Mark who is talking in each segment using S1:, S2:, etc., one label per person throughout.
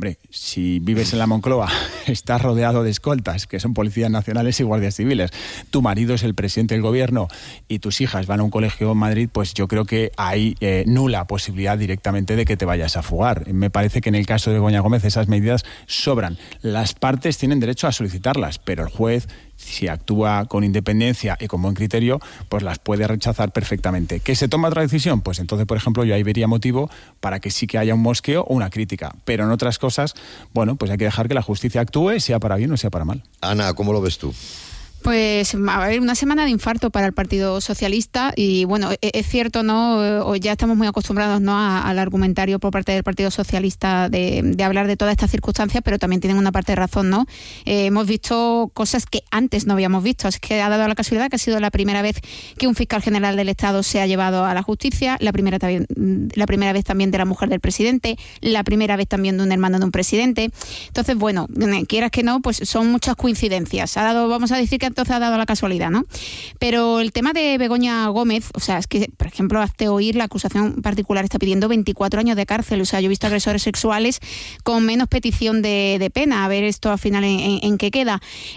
S1: Hombre, si vives en la Moncloa, estás rodeado de escoltas, que son policías nacionales y guardias civiles, tu marido es el presidente del gobierno y tus hijas van a un colegio en Madrid, pues yo creo que hay nula posibilidad directamente de que te vayas a fugar. Me parece que en el caso de Begoña Gómez esas medidas sobran. Las partes tienen derecho a solicitarlas, pero el juez, si actúa con independencia y con buen criterio, pues las puede rechazar perfectamente. ¿Que se toma otra decisión? Pues entonces, por ejemplo, yo ahí vería motivo para que sí que haya un mosqueo o una crítica. Pero en otras cosas, bueno, pues hay que dejar que la justicia actúe, sea para bien o sea para mal.
S2: Ana, ¿cómo lo ves tú?
S3: Pues a ver, una semana de infarto para el Partido Socialista y bueno, es cierto, ¿no? O ya estamos muy acostumbrados, ¿no? al argumentario por parte del Partido Socialista de hablar de todas estas circunstancias, pero también tienen una parte de razón, ¿no? Hemos visto cosas que antes no habíamos visto, es que ha dado la casualidad que ha sido la primera vez que un fiscal general del Estado se ha llevado a la justicia, la primera vez también de la mujer del presidente, la primera vez también de un hermano de un presidente. Entonces, bueno, quieras que no, pues son muchas coincidencias. Vamos a decir que entonces ha dado la casualidad, ¿no? Pero el tema de Begoña Gómez, o sea, es que, por ejemplo, hazte oír, la acusación particular está pidiendo 24 años de cárcel. O sea, yo he visto agresores sexuales con menos petición de pena. A ver esto al final en qué queda.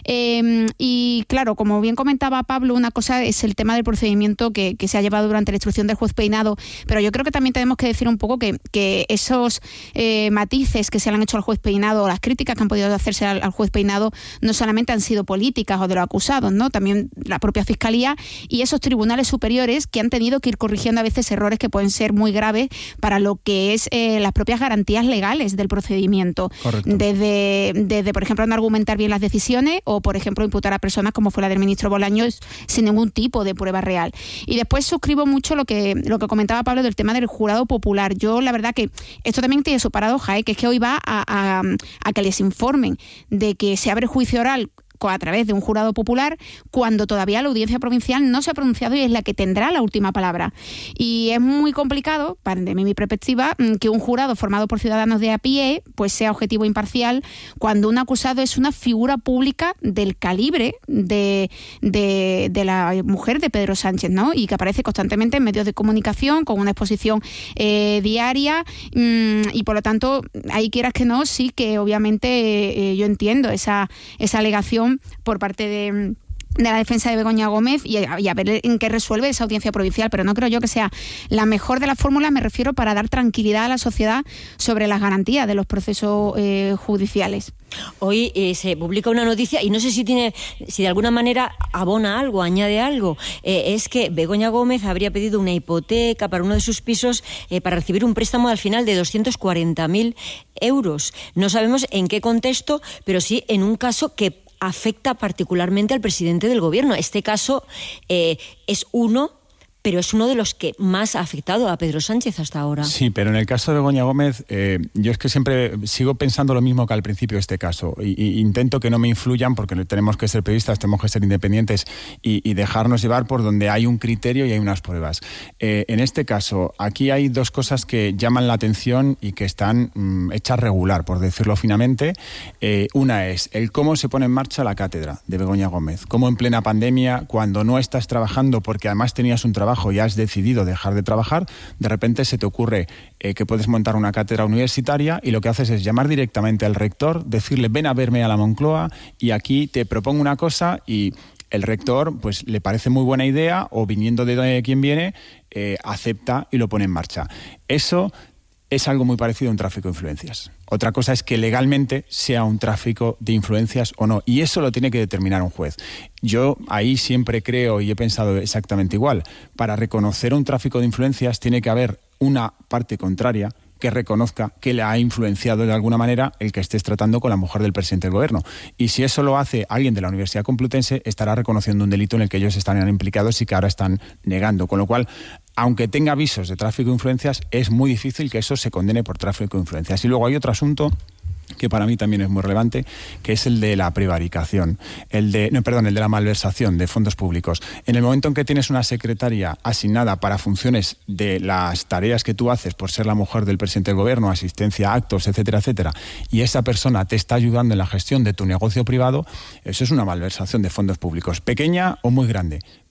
S3: Y claro, como bien comentaba Pablo, una cosa es el tema del procedimiento que se ha llevado durante la instrucción del juez Peinado, pero yo creo que también tenemos que decir un poco que esos matices que se le han hecho al juez Peinado, las críticas que han podido hacerse al juez Peinado, no solamente han sido políticas o de los acusados, ¿no? También la propia Fiscalía y esos tribunales superiores que han tenido que ir corrigiendo a veces errores que pueden ser muy graves para lo que es las propias garantías legales del procedimiento.
S1: Correcto.
S3: Desde, por ejemplo, no argumentar bien las decisiones o, por ejemplo, imputar a personas como fue la del ministro Bolaños sin ningún tipo de prueba real. Y después suscribo mucho lo que comentaba Pablo del tema del jurado popular. Yo, la verdad que esto también tiene su paradoja, que es que hoy va a que les informen de que se abre juicio oral a través de un jurado popular cuando todavía la audiencia provincial no se ha pronunciado y es la que tendrá la última palabra. Y es muy complicado, desde mi perspectiva, que un jurado formado por ciudadanos de a pie pues sea objetivo e imparcial cuando un acusado es una figura pública del calibre de la mujer de Pedro Sánchez, ¿no? Y que aparece constantemente en medios de comunicación con una exposición diaria y por lo tanto, ahí quieras que no, sí que obviamente yo entiendo esa alegación por parte de la defensa de Begoña Gómez y a ver en qué resuelve esa audiencia provincial, pero no creo yo que sea la mejor de las fórmulas, me refiero, para dar tranquilidad a la sociedad sobre las garantías de los procesos judiciales.
S4: Hoy se publica una noticia y no sé si de alguna manera abona algo, añade algo. Es que Begoña Gómez habría pedido una hipoteca para uno de sus pisos para recibir un préstamo al final de 240.000 euros. No sabemos en qué contexto, pero sí en un caso que afecta particularmente al presidente del gobierno. Este caso es uno, pero es uno de los que más ha afectado a Pedro Sánchez hasta ahora. Sí,
S1: pero en el caso de Begoña Gómez, yo es que siempre sigo pensando lo mismo que al principio de este caso. Y intento que no me influyan porque tenemos que ser periodistas, tenemos que ser independientes y dejarnos llevar por donde hay un criterio y hay unas pruebas. En este caso, aquí hay dos cosas que llaman la atención y que están hechas regular, por decirlo finamente. Una es el cómo se pone en marcha la cátedra de Begoña Gómez. Cómo en plena pandemia, cuando no estás trabajando porque además tenías un trabajo y has decidido dejar de trabajar, de repente se te ocurre que puedes montar una cátedra universitaria y lo que haces es llamar directamente al rector, decirle ven a verme a la Moncloa y aquí te propongo una cosa y el rector pues le parece muy buena idea o viniendo de quien viene acepta y lo pone en marcha. Eso es algo muy parecido a un tráfico de influencias. Otra cosa es que legalmente sea un tráfico de influencias o no, y eso lo tiene que determinar un juez. Yo ahí siempre creo y he pensado exactamente igual. Para reconocer un tráfico de influencias tiene que haber una parte contraria que reconozca que le ha influenciado de alguna manera el que estés tratando con la mujer del presidente del gobierno. Y si eso lo hace alguien de la Universidad Complutense, estará reconociendo un delito en el que ellos están implicados y que ahora están negando. Con lo cual, aunque tenga avisos de tráfico de influencias, es muy difícil que eso se condene por tráfico de influencias. Y luego hay otro asunto que para mí también es muy relevante, que es el de la prevaricación, el de la malversación de fondos públicos. En el momento en que tienes una secretaria asignada para funciones de las tareas que tú haces por ser la mujer del presidente del gobierno, asistencia a actos, etcétera, etcétera, y esa persona te está ayudando en la gestión de tu negocio privado, eso es una malversación de fondos públicos, pequeña o muy grande,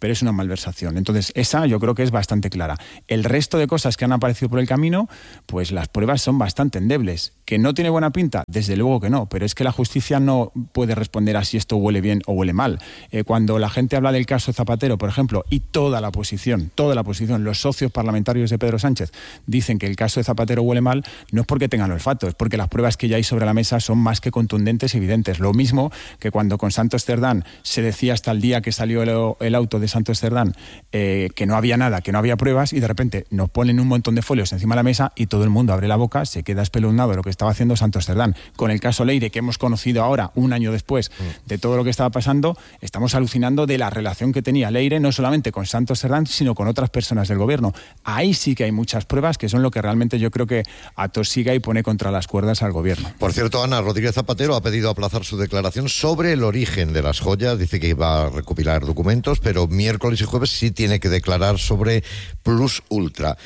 S1: pero es una malversación. Entonces, esa yo creo que es bastante clara. El resto de cosas que han aparecido por el camino, pues las pruebas son bastante endebles. ¿Que no tiene buena pinta? Desde luego que no, pero es que la justicia no puede responder a si esto huele bien o huele mal. Cuando la gente habla del caso Zapatero, por ejemplo, y toda la oposición, los socios parlamentarios de Pedro Sánchez dicen que el caso de Zapatero huele mal, no es porque tengan olfato, es porque las pruebas que ya hay sobre la mesa son más que contundentes y evidentes. Lo mismo que cuando con Santos Cerdán se decía hasta el día que salió el auto de Santos Cerdán que no había nada, que no había pruebas, y de repente nos ponen un montón de folios encima de la mesa y todo el mundo abre la boca, se queda espeluznado de lo que estaba haciendo Santos Cerdán. Con el caso Leire, que hemos conocido ahora, un año después de todo lo que estaba pasando, estamos alucinando de la relación que tenía Leire, no solamente con Santos Cerdán, sino con otras personas del gobierno. Ahí sí que hay muchas pruebas que son lo que realmente yo creo que atosiga y pone contra las cuerdas al gobierno.
S2: Por cierto, Ana Rodríguez Zapatero ha pedido aplazar su declaración sobre el origen de las joyas. Dice que iba a recopilar documentos, pero miércoles y jueves sí tiene que declarar sobre Plus Ultra.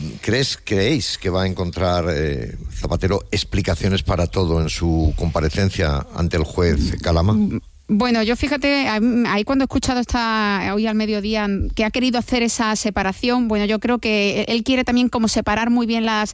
S2: ¿Creéis que va a encontrar Zapatero explicaciones para todo en su comparecencia ante el juez Calama?
S3: Bueno, yo fíjate, ahí cuando he escuchado hoy al mediodía que ha querido hacer esa separación, bueno, yo creo que él quiere también como separar muy bien las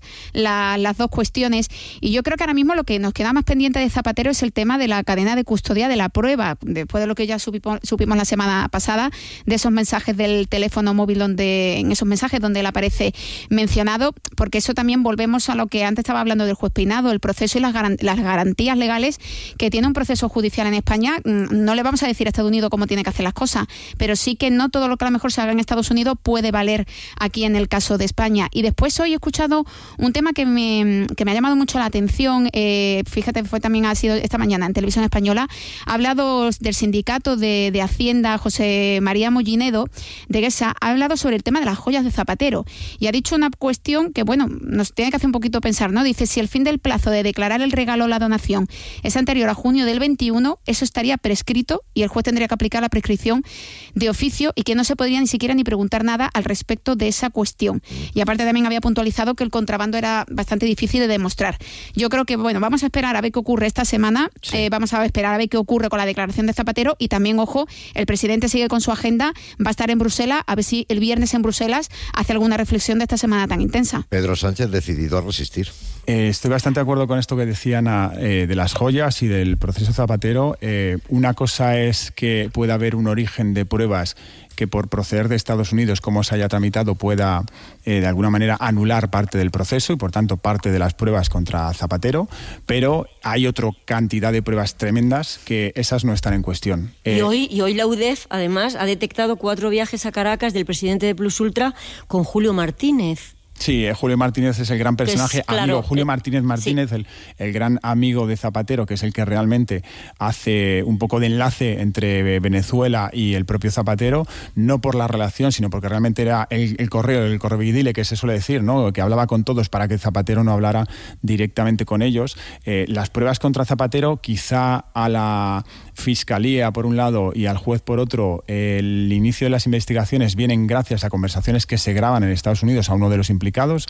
S3: dos cuestiones, y yo creo que ahora mismo lo que nos queda más pendiente de Zapatero es el tema de la cadena de custodia de la prueba, después de lo que ya supimos la semana pasada, de esos mensajes del teléfono móvil en esos mensajes donde él aparece mencionado, porque eso también volvemos a lo que antes estaba hablando del juez Peinado, el proceso y las garantías legales que tiene un proceso judicial en España. No le vamos a decir a Estados Unidos cómo tiene que hacer las cosas, pero sí que no todo lo que a lo mejor se haga en Estados Unidos puede valer aquí en el caso de España. Y después hoy he escuchado un tema que me ha llamado mucho la atención, fíjate, ha sido esta mañana en Televisión Española, ha hablado del sindicato de Hacienda, José María Mollinedo, de Guesa, ha hablado sobre el tema de las joyas de Zapatero, y ha dicho una cuestión que, bueno, nos tiene que hacer un poquito pensar, ¿no? Dice, si el fin del plazo de declarar el regalo o la donación es anterior a junio del 21, eso estaría prescrito y el juez tendría que aplicar la prescripción de oficio y que no se podría ni siquiera ni preguntar nada al respecto de esa cuestión. Y aparte también había puntualizado que el contrabando era bastante difícil de demostrar. Yo creo que, bueno, vamos a esperar a ver qué ocurre esta semana, vamos a esperar a ver qué ocurre con la declaración de Zapatero, y también, ojo, el presidente sigue con su agenda, va a estar en Bruselas, a ver si el viernes en Bruselas hace alguna reflexión de esta semana tan intensa.
S2: Pedro Sánchez decidido a resistir.
S1: Estoy bastante de acuerdo con esto que decían de las joyas y del proceso Zapatero. Una cosa es que pueda haber un origen de pruebas que por proceder de Estados Unidos, como se haya tramitado, pueda de alguna manera anular parte del proceso y por tanto parte de las pruebas contra Zapatero, pero hay otra cantidad de pruebas tremendas que esas no están en cuestión.
S4: Y hoy la UDEF además ha detectado 4 viajes a Caracas del presidente de Plus Ultra con Julio Martínez.
S1: Sí, Julio Martínez es el gran personaje,
S4: claro,
S1: amigo. Julio Martínez, sí. el gran amigo de Zapatero, que es el que realmente hace un poco de enlace entre Venezuela y el propio Zapatero, no por la relación, sino porque realmente era el correveidile, que se suele decir, ¿no? Que hablaba con todos para que Zapatero no hablara directamente con ellos. Las pruebas contra Zapatero, quizá a la Fiscalía por un lado y al juez por otro, el inicio de las investigaciones vienen gracias a conversaciones que se graban en Estados Unidos a uno de los implicados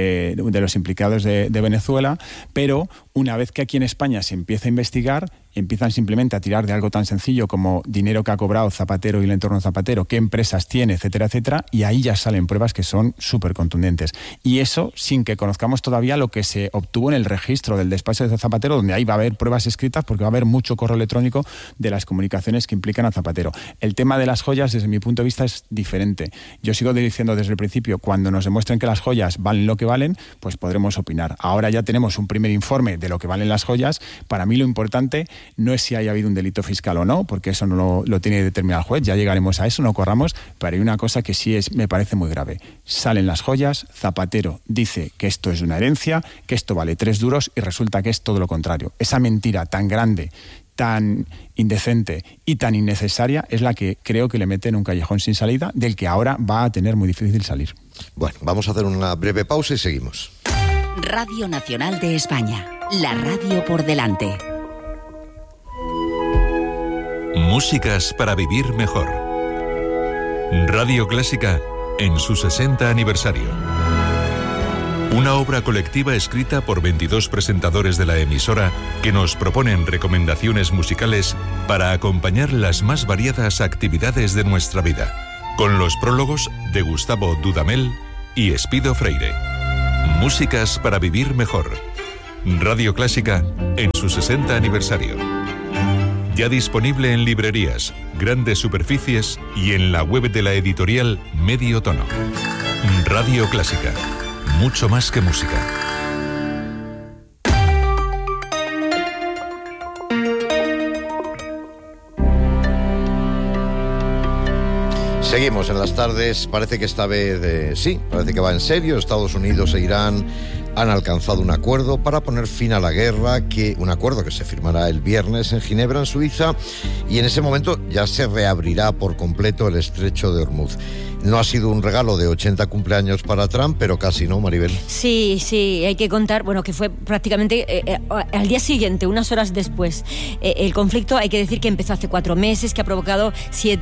S1: de Venezuela, pero una vez que aquí en España se empieza a investigar, empiezan simplemente a tirar de algo tan sencillo como dinero que ha cobrado Zapatero y el entorno de Zapatero, qué empresas tiene, etcétera, etcétera, y ahí ya salen pruebas que son súper contundentes. Y eso sin que conozcamos todavía lo que se obtuvo en el registro del despacho de Zapatero, donde ahí va a haber pruebas escritas porque va a haber mucho correo electrónico de las comunicaciones que implican a Zapatero. El tema de las joyas, desde mi punto de vista, es diferente. Yo sigo diciendo desde el principio, cuando nos demuestren que las joyas valen lo que valen, pues podremos opinar. Ahora ya tenemos un primer informe de lo que valen las joyas. Para mí lo importante no es si haya habido un delito fiscal o no, porque eso no lo tiene que determinar el juez, ya llegaremos a eso, no corramos, pero hay una cosa que sí me parece muy grave. Salen las joyas, Zapatero dice que esto es una herencia, que esto vale 3 duros y resulta que es todo lo contrario. Esa mentira tan grande, tan indecente y tan innecesaria es la que creo que le mete en un callejón sin salida, del que ahora va a tener muy difícil salir.
S2: Bueno, vamos a hacer una breve pausa y seguimos.
S5: Radio Nacional de España, la radio por delante.
S6: Músicas para vivir mejor. Radio Clásica en su 60 aniversario. Una obra colectiva escrita por 22 presentadores de la emisora que nos proponen recomendaciones musicales para acompañar las más variadas actividades de nuestra vida. con los prólogos de Gustavo Dudamel y Espido Freire. Músicas para vivir mejor. Radio Clásica en su 60 aniversario. Ya disponible en librerías, grandes superficies y en la web de la editorial Medio Tono. Radio Clásica. Mucho más que música.
S2: Seguimos en las tardes. Parece que esta vez parece que va en serio. Estados Unidos e Irán han alcanzado un acuerdo para poner fin a la guerra, un acuerdo que se firmará el viernes en Ginebra, en Suiza, y en ese momento ya se reabrirá por completo el estrecho de Hormuz. No ha sido un regalo de 80 cumpleaños para Trump, pero casi, ¿no, Maribel?
S4: Sí, hay que contar, que fue prácticamente al día siguiente, unas horas después. El conflicto, hay que decir que empezó hace 4 meses, que ha provocado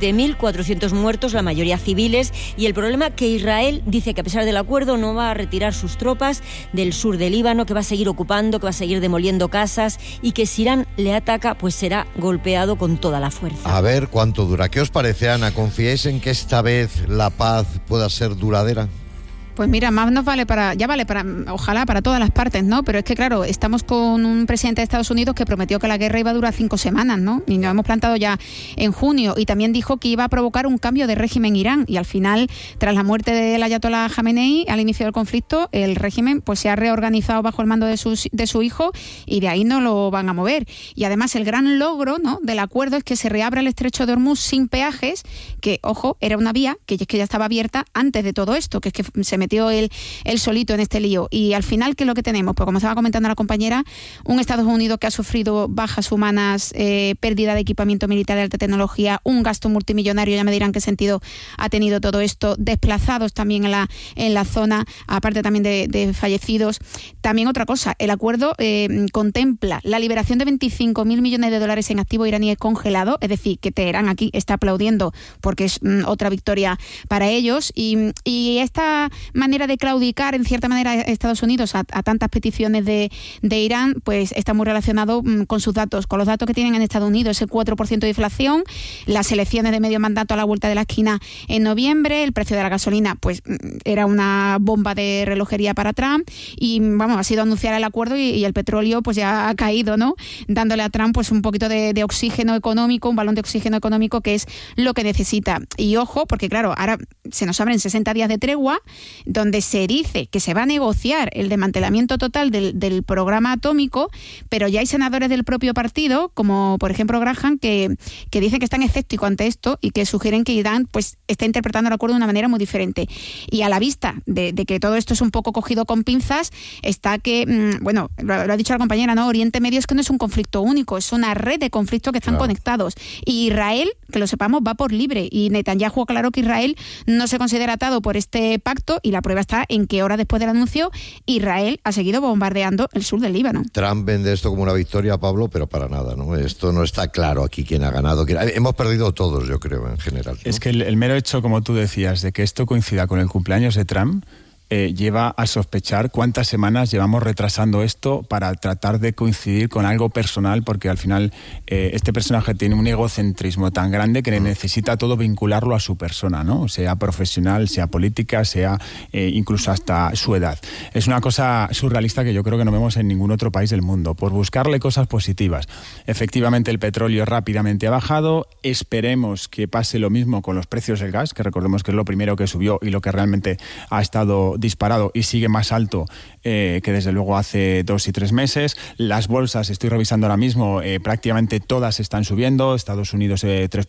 S4: 7.400 muertos, la mayoría civiles, y el problema que Israel dice que a pesar del acuerdo no va a retirar sus tropas del sur del Líbano, que va a seguir ocupando, que va a seguir demoliendo casas, y que si Irán le ataca, pues será golpeado con toda la fuerza.
S2: A ver cuánto dura. ¿Qué os parece, Ana? ¿Confiáis en que esta vez la paz pueda ser duradera?
S3: Pues mira, más nos vale para, ojalá para todas las partes, ¿no? Pero es que claro, estamos con un presidente de Estados Unidos que prometió que la guerra iba a durar 5 semanas, ¿no? Y nos hemos plantado ya en junio, y también dijo que iba a provocar un cambio de régimen en Irán, y al final, tras la muerte del ayatolá Jamenei, al inicio del conflicto, el régimen pues se ha reorganizado bajo el mando de su hijo, y de ahí no lo van a mover. Y además el gran logro, ¿no?, del acuerdo es que se reabra el estrecho de Hormuz sin peajes, que, ojo, era una vía que ya estaba abierta antes de todo esto, que es que se metió él solito en este lío. Y al final, ¿qué es lo que tenemos? Pues como estaba comentando la compañera, un Estados Unidos que ha sufrido bajas humanas, pérdida de equipamiento militar de alta tecnología, un gasto multimillonario, ya me dirán qué sentido ha tenido todo esto, desplazados también en la zona, aparte también de fallecidos. También otra cosa, el acuerdo contempla la liberación de 25.000 millones de dólares en activos iraníes congelados, es decir, que Teherán aquí está aplaudiendo porque es otra victoria para ellos, y esta manera de claudicar en cierta manera a Estados Unidos a tantas peticiones de Irán, pues está muy relacionado con sus datos, con los datos que tienen en Estados Unidos, ese 4% de inflación, las elecciones de medio mandato a la vuelta de la esquina en noviembre, el precio de la gasolina pues era una bomba de relojería para Trump, y ha sido anunciar el acuerdo y el petróleo pues ya ha caído, ¿no?, dándole a Trump pues un poquito de oxígeno económico, un balón de oxígeno económico, que es lo que necesita. Y ojo, porque claro, ahora se nos abren 60 días de tregua, donde se dice que se va a negociar el desmantelamiento total del programa atómico, pero ya hay senadores del propio partido, como por ejemplo Graham, que dicen que están escépticos ante esto y que sugieren que Irán pues está interpretando el acuerdo de una manera muy diferente. Y a la vista de que todo esto es un poco cogido con pinzas, está que, lo ha dicho la compañera, ¿no?, Oriente Medio es que no es un conflicto único, es una red de conflictos que están conectados. Y Israel, que lo sepamos, va por libre, y Netanyahu aclaró que Israel no se considera atado por este pacto, y la prueba está en que horas después del anuncio Israel ha seguido bombardeando el sur del Líbano.
S2: Trump vende esto como una victoria, Pablo, pero para nada, ¿no? Esto no está claro aquí quién ha ganado. Hemos perdido todos, yo creo, en general, ¿no?
S1: Es que el mero hecho, como tú decías, de que esto coincida con el cumpleaños de Trump, lleva a sospechar cuántas semanas llevamos retrasando esto para tratar de coincidir con algo personal, porque al final este personaje tiene un egocentrismo tan grande que necesita todo vincularlo a su persona, ¿no? Sea profesional, sea política, sea incluso hasta su edad. Es una cosa surrealista que yo creo que no vemos en ningún otro país del mundo, por buscarle cosas positivas. Efectivamente, el petróleo rápidamente ha bajado, esperemos que pase lo mismo con los precios del gas, que recordemos que es lo primero que subió y lo que realmente ha estado disparado y sigue más alto que desde luego hace 2 y 3 meses. Las bolsas, estoy revisando ahora mismo, prácticamente todas están subiendo. Estados Unidos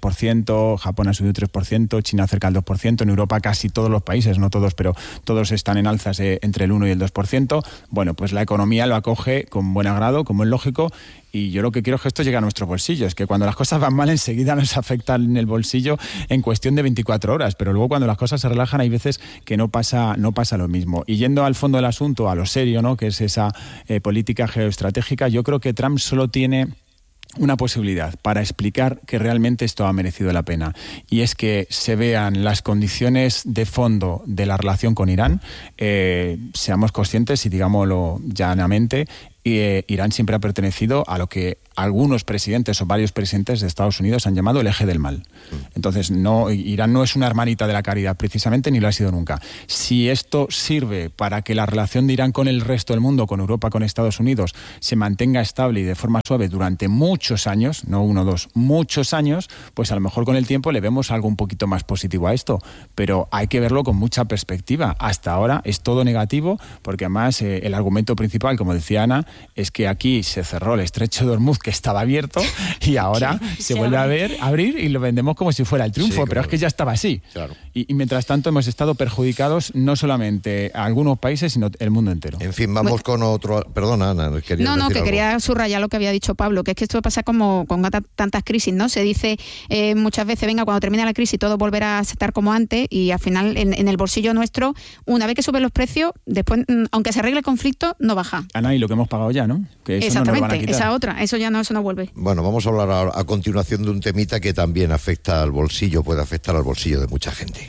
S1: 3%, Japón ha subido 3%, China cerca del 2%, en Europa casi todos los países, no todos, pero todos están en alzas entre el 1 y el 2%. Bueno, pues la economía lo acoge con buen agrado, como es lógico, y yo lo que quiero es que esto llegue a nuestros bolsillos, que cuando las cosas van mal enseguida nos afectan en el bolsillo en cuestión de 24 horas, pero luego cuando las cosas se relajan hay veces que no pasa lo mismo. Y yendo al fondo del asunto, a lo serio, ¿no?, que es esa política geoestratégica, yo creo que Trump solo tiene una posibilidad para explicar que realmente esto ha merecido la pena, y es que se vean las condiciones de fondo de la relación con Irán, seamos conscientes y digámoslo llanamente, Irán siempre ha pertenecido a lo que algunos presidentes o varios presidentes de Estados Unidos han llamado el eje del mal. Entonces, Irán no es una hermanita de la caridad, precisamente, ni lo ha sido nunca. Si esto sirve para que la relación de Irán con el resto del mundo, con Europa, con Estados Unidos, se mantenga estable y de forma suave durante muchos años, no 1 o 2, muchos años, pues a lo mejor con el tiempo le vemos algo un poquito más positivo a esto. Pero hay que verlo con mucha perspectiva. Hasta ahora es todo negativo, porque además el argumento principal, como decía Ana, es que aquí se cerró el estrecho de Hormuz, que estaba abierto, y ahora se vuelve a abrir y lo vendemos como si fuera el triunfo, pero es que ya estaba así. Claro. Y mientras tanto hemos estado perjudicados no solamente a algunos países, sino el mundo entero.
S2: En fin, vamos con otro... Perdona, Ana,
S3: quería subrayar lo que había dicho Pablo, que es que esto pasa como con tantas crisis, ¿no? Se dice muchas veces, venga, cuando termine la crisis todo volverá a estar como antes, y al final en el bolsillo nuestro, una vez que suben los precios, después, aunque se arregle el conflicto, no baja.
S1: Ana, y lo que hemos pagado ya, ¿no? Que eso
S3: exactamente,
S1: no nos van a quitar.
S3: Esa otra, eso no vuelve.
S2: Bueno, vamos a hablar a continuación de un temita que también afecta al bolsillo, puede afectar al bolsillo de mucha gente.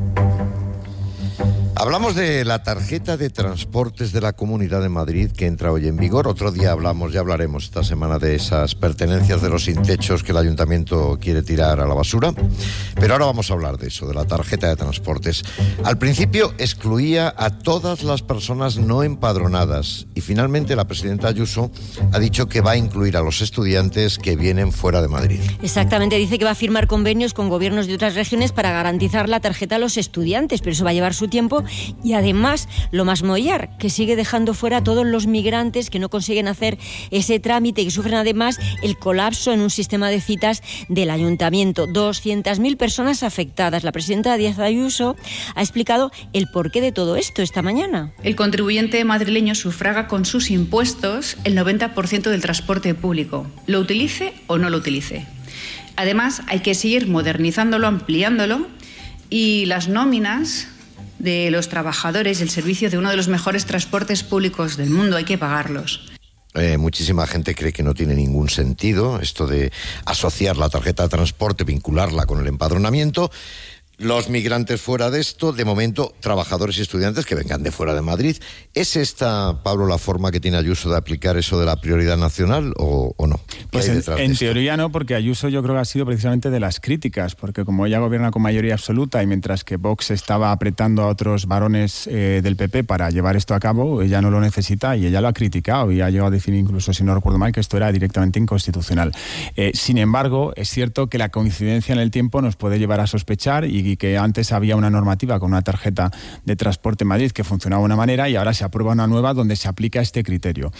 S2: Hablamos de la tarjeta de transportes de la Comunidad de Madrid que entra hoy en vigor. Otro día hablaremos esta semana de esas pertenencias de los sin techos que el ayuntamiento quiere tirar a la basura. Pero ahora vamos a hablar de eso, de la tarjeta de transportes. Al principio excluía a todas las personas no empadronadas y finalmente la presidenta Ayuso ha dicho que va a incluir a los estudiantes que vienen fuera de Madrid.
S4: Exactamente, dice que va a firmar convenios con gobiernos de otras regiones para garantizar la tarjeta a los estudiantes, pero eso va a llevar su tiempo. Y además, lo más mollar, que sigue dejando fuera a todos los migrantes que no consiguen hacer ese trámite y que sufren además el colapso en un sistema de citas del ayuntamiento. 200.000 personas afectadas. La presidenta Díaz Ayuso ha explicado el porqué de todo esto esta mañana.
S7: El contribuyente madrileño sufraga con sus impuestos el 90% del transporte público, lo utilice o no lo utilice. Además, hay que seguir modernizándolo, ampliándolo, y las nóminas de los trabajadores del servicio de uno de los mejores transportes públicos del mundo hay que pagarlos.
S2: Muchísima gente cree que no tiene ningún sentido esto de asociar la tarjeta de transporte, vincularla con el empadronamiento. Los migrantes fuera de esto, de momento, trabajadores y estudiantes que vengan de fuera de Madrid. ¿Es esta, Pablo, la forma que tiene Ayuso de aplicar eso de la prioridad nacional o no?
S1: Pues en teoría no, porque Ayuso yo creo que ha sido precisamente de las críticas, porque como ella gobierna con mayoría absoluta y mientras que Vox estaba apretando a otros varones del PP para llevar esto a cabo, ella no lo necesita y ella lo ha criticado y ha llegado a decir, incluso si no recuerdo mal, que esto era directamente inconstitucional. Sin embargo, es cierto que la coincidencia en el tiempo nos puede llevar a sospechar y que antes había una normativa con una tarjeta de transporte en Madrid que funcionaba de una manera y ahora se aprueba una nueva donde se aplica este criterio.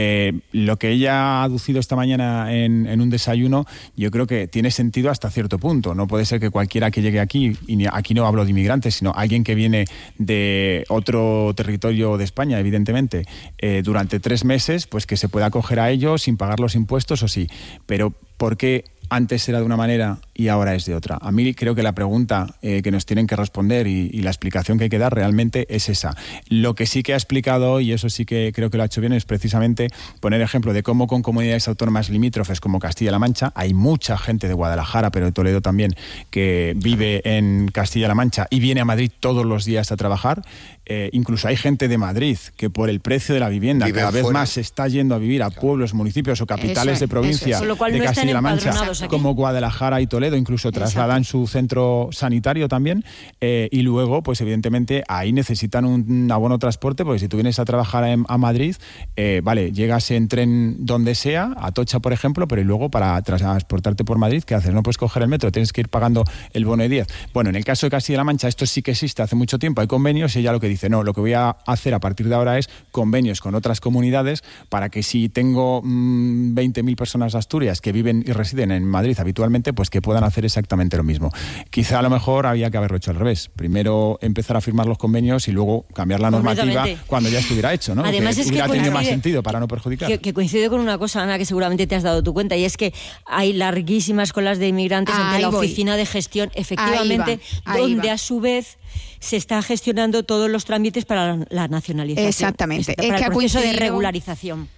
S1: Lo que ella ha aducido esta mañana en un desayuno yo creo que tiene sentido hasta cierto punto. No puede ser que cualquiera que llegue aquí, y aquí no hablo de inmigrantes, sino alguien que viene de otro territorio de España, evidentemente, durante 3 meses, pues que se pueda acoger a ellos sin pagar los impuestos o sí. Pero ¿por qué antes era de una manera y ahora es de otra? A mí creo que la pregunta que nos tienen que responder y la explicación que hay que dar realmente es esa. Lo que sí que ha explicado, y eso sí que creo que lo ha hecho bien, es precisamente poner ejemplo de cómo con comunidades autónomas limítrofes como Castilla-La Mancha, hay mucha gente de Guadalajara, pero de Toledo también, que vive en Castilla-La Mancha y viene a Madrid todos los días a trabajar. Incluso hay gente de Madrid que por el precio de la vivienda cada vez más se está yendo a vivir a pueblos, municipios o capitales de provincia de Castilla-La Mancha, como Guadalajara y Toledo, incluso trasladan su centro sanitario también, y luego, pues evidentemente, ahí necesitan un abono transporte, porque si tú vienes a trabajar a Madrid, vale, llegas en tren donde sea, a Atocha, por ejemplo, pero y luego para transportarte por Madrid, ¿qué haces? No puedes coger el metro, tienes que ir pagando el bono de 10. Bueno, en el caso de Castilla-La Mancha, esto sí que existe hace mucho tiempo, hay convenios, y ella lo que dice, no, lo que voy a hacer a partir de ahora es convenios con otras comunidades para que si tengo 20.000 personas de Asturias que viven y residen en Madrid habitualmente, pues que puedan hacer exactamente lo mismo. Quizá a lo mejor había que haberlo hecho al revés. Primero empezar a firmar los convenios y luego cambiar la normativa cuando ya estuviera hecho, ¿no?
S4: Además,
S1: que
S4: es
S1: hubiera
S4: que
S1: tenido más sentido para no perjudicar.
S4: Que coincide con una cosa, Ana, que seguramente te has dado tu cuenta, y es que hay larguísimas colas de inmigrantes ante la oficina de gestión, efectivamente, donde a su vez se está gestionando todos los trámites para la nacionalización.
S3: Exactamente.
S4: Para el proceso de regularización.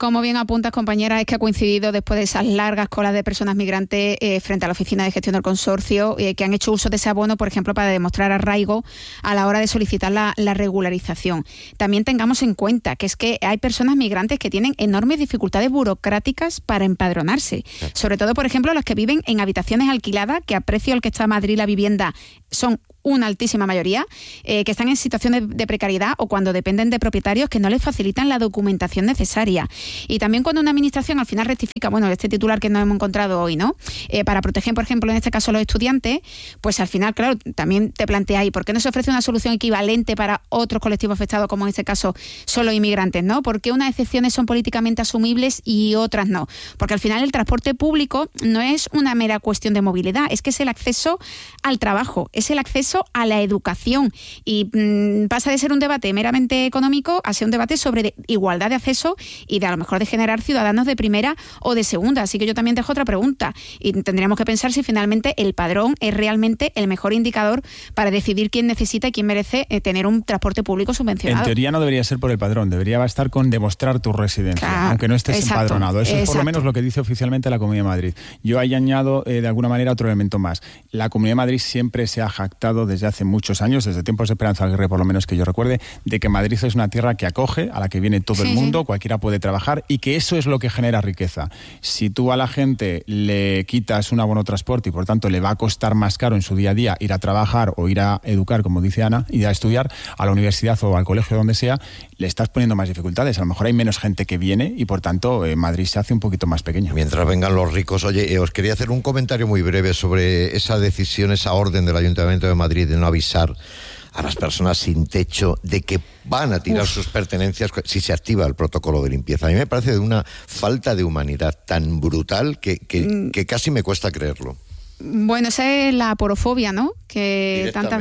S3: Como bien apuntas, compañera, es que ha coincidido después de esas largas colas de personas migrantes frente a la Oficina de Gestión del Consorcio, que han hecho uso de ese abono, por ejemplo, para demostrar arraigo a la hora de solicitar la regularización. También tengamos en cuenta que es que hay personas migrantes que tienen enormes dificultades burocráticas para empadronarse. Sobre todo, por ejemplo, las que viven en habitaciones alquiladas, que a precio al que está Madrid la vivienda son una altísima mayoría, que están en situaciones de precariedad o cuando dependen de propietarios que no les facilitan la documentación necesaria. Y también cuando una administración al final rectifica, este titular que nos hemos encontrado hoy, ¿no? Para proteger, por ejemplo, en este caso a los estudiantes, pues al final, claro, también te planteas, ¿y por qué no se ofrece una solución equivalente para otros colectivos afectados, como en este caso son los inmigrantes, ¿no? ¿Por qué unas excepciones son políticamente asumibles y otras no? Porque al final el transporte público no es una mera cuestión de movilidad, es que es el acceso al trabajo, es el acceso a la educación y pasa de ser un debate meramente económico a ser un debate sobre igualdad de acceso y de a lo mejor de generar ciudadanos de primera o de segunda. Así que yo también dejo otra pregunta y tendríamos que pensar si finalmente el padrón es realmente el mejor indicador para decidir quién necesita y quién merece tener un transporte público subvencionado.
S1: En teoría no debería ser por el padrón, debería bastar con demostrar tu residencia, claro, aunque no estés empadronado. Eso es por lo menos lo que dice oficialmente la Comunidad de Madrid. Yo ahí añado de alguna manera otro elemento más. La Comunidad de Madrid siempre se ha jactado desde hace muchos años, desde tiempos de Esperanza Aguirre por lo menos que yo recuerde, de que Madrid es una tierra que acoge, a la que viene todo el mundo, cualquiera puede trabajar y que eso es lo que genera riqueza. Si tú a la gente le quitas un abono transporte y por tanto le va a costar más caro en su día a día ir a trabajar o ir a educar, como dice Ana, ir a estudiar a la universidad o al colegio donde sea, le estás poniendo más dificultades. A lo mejor hay menos gente que viene y por tanto Madrid se hace un poquito más pequeño.
S2: Mientras vengan los ricos. Oye, os quería hacer un comentario muy breve sobre esa decisión, esa orden del Ayuntamiento de Madrid de no avisar a las personas sin techo de que van a tirar sus pertenencias si se activa el protocolo de limpieza. A mí me parece de una falta de humanidad tan brutal que casi me cuesta creerlo.
S3: Bueno, esa es la aporofobia, ¿no? Que tantas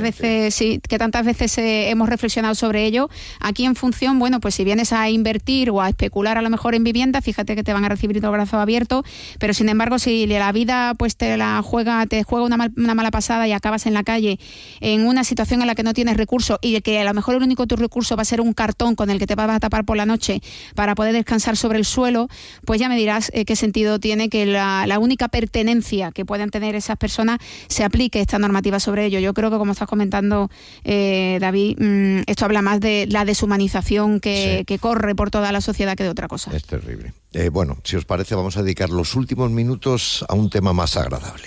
S3: veces hemos reflexionado sobre ello. Aquí en función, pues si vienes a invertir o a especular a lo mejor en vivienda, fíjate que te van a recibir los brazos abiertos, pero sin embargo si la vida pues te juega una mala pasada y acabas en la calle en una situación en la que no tienes recursos y que a lo mejor el único tu recurso va a ser un cartón con el que te vas a tapar por la noche para poder descansar sobre el suelo, pues ya me dirás qué sentido tiene que la única pertenencia que puedan tener esas personas se aplique esta normativa sobre ello. Yo creo que, como estás comentando, David, esto habla más de la deshumanización que corre por toda la sociedad que de otra cosa.
S2: Es terrible. Si os parece, vamos a dedicar los últimos minutos a un tema más agradable.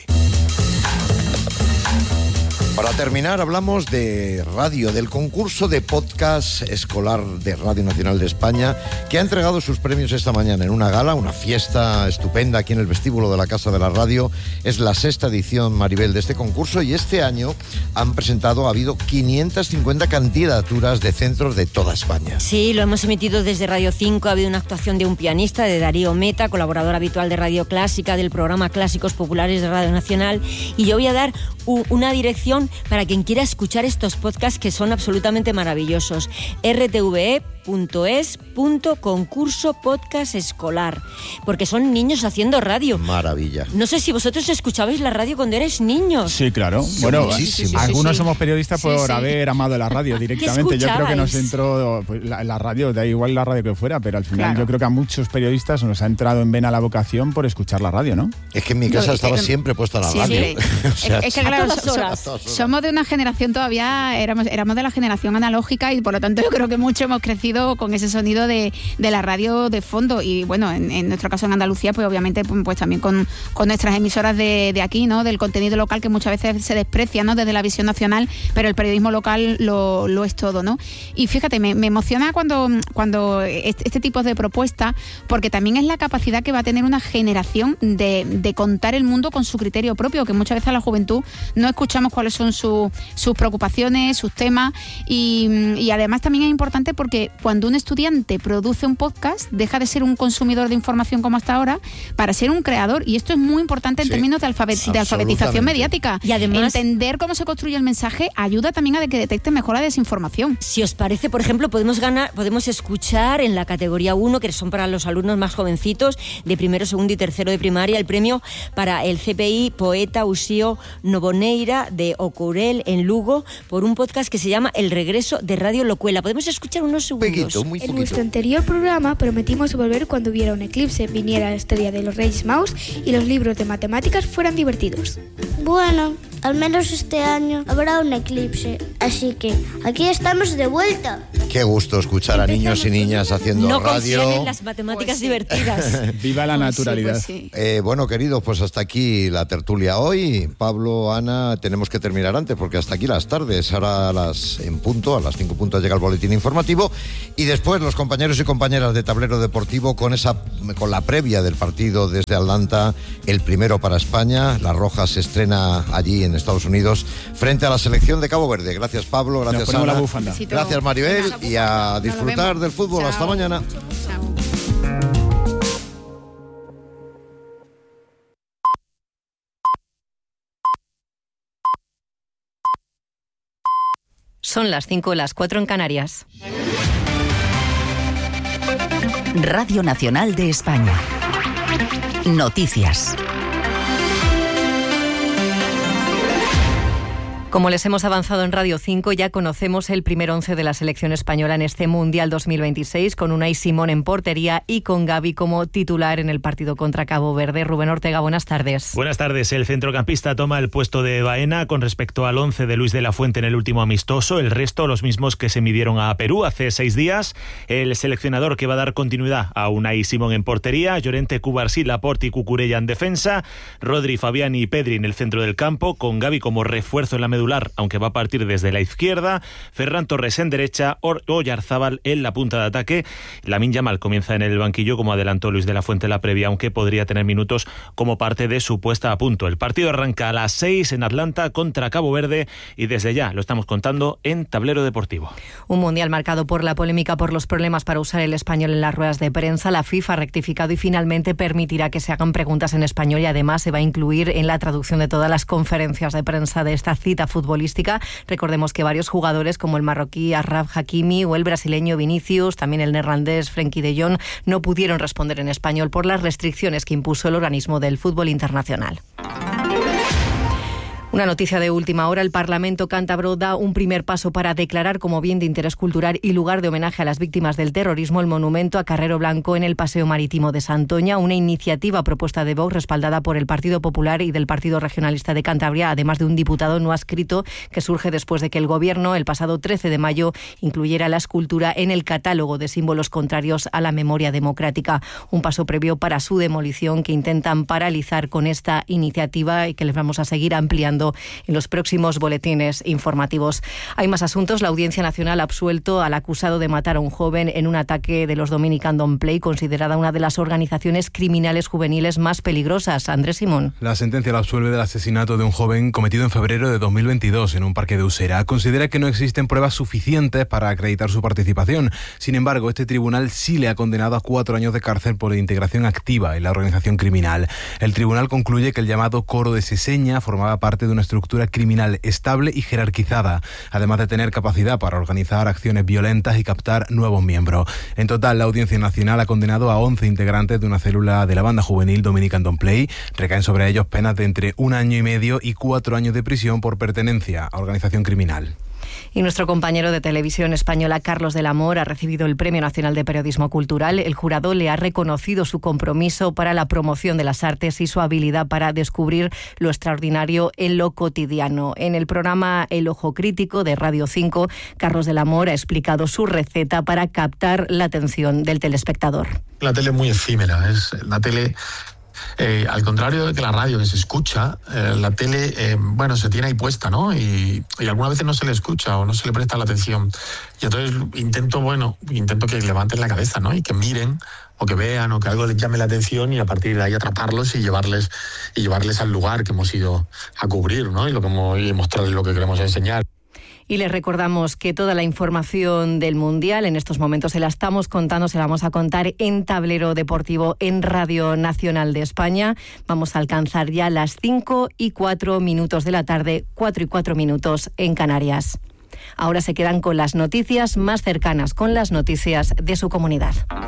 S2: Para terminar, hablamos de radio, del concurso de podcast escolar de Radio Nacional de España, que ha entregado sus premios esta mañana en una gala, una fiesta estupenda aquí en el vestíbulo de la Casa de la Radio. Es la 6ª edición, Maribel, de este concurso y este año ha habido 550 candidaturas de centros de toda España.
S4: Sí, lo hemos emitido desde Radio 5, ha habido una actuación de un pianista, de Darío Meta, colaborador habitual de Radio Clásica, del programa Clásicos Populares de Radio Nacional, y yo voy a dar una dirección para quien quiera escuchar estos podcasts que son absolutamente maravillosos. rtve.es.concurso podcast escolar, porque son niños haciendo radio.
S2: Maravilla.
S4: No sé si vosotros escuchabais la radio cuando erais niños.
S1: Sí, claro. Algunos somos periodistas por haber amado la radio directamente. Yo creo que nos entró la radio, da igual la radio que fuera, pero al final yo creo que a muchos periodistas nos ha entrado en vena la vocación por escuchar la radio, ¿no?
S2: Es que en mi casa estaba siempre puesta la radio.
S3: Es que claro, somos de una generación todavía, éramos de la generación analógica y por lo tanto yo creo que mucho hemos crecido con ese sonido de la radio de fondo y en nuestro caso en Andalucía pues obviamente pues también con nuestras emisoras de aquí, ¿no? Del contenido local que muchas veces se desprecia, ¿no? Desde la visión nacional, pero el periodismo local lo es todo, ¿no? Y fíjate, me emociona cuando este tipo de propuesta, porque también es la capacidad que va a tener una generación de contar el mundo con su criterio propio, que muchas veces a la juventud no escuchamos cuáles son sus preocupaciones, sus temas y además también es importante porque cuando un estudiante produce un podcast deja de ser un consumidor de información como hasta ahora para ser un creador, y esto es muy importante en términos de alfabetización mediática, y además entender cómo se construye el mensaje ayuda también a que detecte mejor la desinformación.
S4: Si os parece, por ejemplo, podemos escuchar en la categoría 1, que son para los alumnos más jovencitos de primero, segundo y tercero de primaria, el premio para el CPI Poeta Uxío Noboneira de Ocourel en Lugo por un podcast que se llama El Regreso de Radio Locuela. Podemos escuchar unos segundos.
S2: poquito, muy
S8: En
S2: poquito.
S8: nuestro anterior programa prometimos volver cuando hubiera un eclipse, viniera la historia de los Reyes Magos y los libros de matemáticas fueran divertidos.
S9: Bueno, al menos este año habrá un eclipse, así que aquí estamos de vuelta.
S2: Qué gusto escuchar a niños y niñas haciendo
S4: no
S2: radio.
S4: consiguen las matemáticas divertidas.
S1: Viva la naturalidad.
S2: Bueno, queridos, pues hasta aquí la tertulia hoy. Pablo, Ana, tenemos que terminar antes porque hasta aquí las tardes. Ahora a las 5 puntos llega el boletín informativo y después los compañeros y compañeras de Tablero Deportivo con la previa del partido desde Atlanta, el primero para España. La Roja se estrena allí en Estados Unidos frente a la selección de Cabo Verde. Gracias, Pablo. Gracias, Ana.
S1: La bufanda.
S2: Gracias, Maribel. Y a disfrutar del fútbol.
S3: Chao.
S2: Hasta mañana.
S3: Chao.
S10: Son las 5, las 4 en Canarias.
S5: Radio Nacional de España. Noticias.
S10: Como les hemos avanzado en Radio 5, ya conocemos el primer 11 de la selección española en este Mundial 2026, con Unai Simón en portería y con Gavi como titular en el partido contra Cabo Verde. Rubén Ortega, buenas tardes.
S11: Buenas tardes. El centrocampista toma el puesto de Baena con respecto al 11 de Luis de la Fuente en el último amistoso. El resto, los mismos que se midieron a Perú hace 6 días. El seleccionador que va a dar continuidad a Unai Simón en portería, Llorente, Cubarsí, Laporte y Cucurella en defensa, Rodri, Fabián y Pedri en el centro del campo, con Gavi como refuerzo en la medular, aunque va a partir desde la izquierda, Ferran Torres en derecha, Oyarzábal en la punta de ataque. Lamine Yamal comienza en el banquillo, como adelantó Luis de la Fuente en la previa, aunque podría tener minutos como parte de su puesta a punto. El partido arranca a las 6 en Atlanta contra Cabo Verde y desde ya lo estamos contando en Tablero Deportivo.
S10: Un mundial marcado por la polémica por los problemas para usar el español en las ruedas de prensa. La FIFA ha rectificado y finalmente permitirá que se hagan preguntas en español y además se va a incluir en la traducción de todas las conferencias de prensa de esta cita futbolística. Recordemos que varios jugadores como el marroquí Achraf Hakimi o el brasileño Vinicius, también el neerlandés Frenkie de Jong, no pudieron responder en español por las restricciones que impuso el organismo del fútbol internacional. Una noticia de última hora: el Parlamento cántabro da un primer paso para declarar como bien de interés cultural y lugar de homenaje a las víctimas del terrorismo el monumento a Carrero Blanco en el Paseo Marítimo de Santoña, una iniciativa propuesta de Vox respaldada por el Partido Popular y del Partido Regionalista de Cantabria, además de un diputado no adscrito, que surge después de que el Gobierno el pasado 13 de mayo incluyera la escultura en el catálogo de símbolos contrarios a la memoria democrática. Un paso previo para su demolición que intentan paralizar con esta iniciativa y que les vamos a seguir ampliando en los próximos boletines informativos. Hay más asuntos. La Audiencia Nacional ha absuelto al acusado de matar a un joven en un ataque de los Dominican Don't Play, considerada una de las organizaciones criminales juveniles más peligrosas. Andrés Simón.
S12: La sentencia la absuelve del asesinato de un joven cometido en febrero de 2022 en un parque de Usera. Considera que no existen pruebas suficientes para acreditar su participación. Sin embargo, este tribunal sí le ha condenado a 4 años de cárcel por integración activa en la organización criminal. El tribunal concluye que el llamado Coro de Seseña formaba parte de una estructura criminal estable y jerarquizada, además de tener capacidad para organizar acciones violentas y captar nuevos miembros. En total, la Audiencia Nacional ha condenado a 11 integrantes de una célula de la banda juvenil Dominican Don't Play. Recaen sobre ellos penas de entre 1 año y medio y 4 años de prisión por pertenencia a organización criminal.
S10: Y nuestro compañero de televisión española, Carlos del Amor, ha recibido el Premio Nacional de Periodismo Cultural. El jurado le ha reconocido su compromiso para la promoción de las artes y su habilidad para descubrir lo extraordinario en lo cotidiano. En el programa El Ojo Crítico de Radio 5, Carlos del Amor ha explicado su receta para captar la atención del telespectador.
S13: La tele es muy efímera, la tele... al contrario de que la radio, que se escucha, la tele, se tiene ahí puesta, ¿no? Y algunas veces no se le escucha o no se le presta la atención. Y entonces intento que levanten la cabeza, ¿no? Y que miren o que vean o que algo les llame la atención y a partir de ahí atraparlos y llevarles al lugar que hemos ido a cubrir, ¿no? Y mostrarles lo que queremos enseñar.
S10: Y les recordamos que toda la información del Mundial en estos momentos se la estamos contando, se la vamos a contar en Tablero Deportivo en Radio Nacional de España. Vamos a alcanzar ya las 5:04 de la tarde, 4:04 en Canarias. Ahora se quedan con las noticias más cercanas, con las noticias de su comunidad.